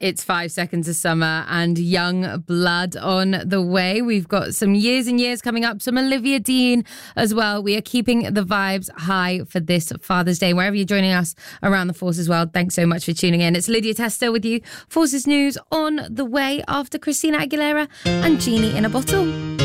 It's 5 Seconds of Summer and Young Blood on the way. We've got some Years and Years coming up, some Olivia Dean as well. We are keeping the vibes high for this Father's Day. Wherever you're joining us around the Forces world, thanks so much for tuning in. It's Lydia Tester with you. Forces News on the way after Christina Aguilera and Genie in a Bottle.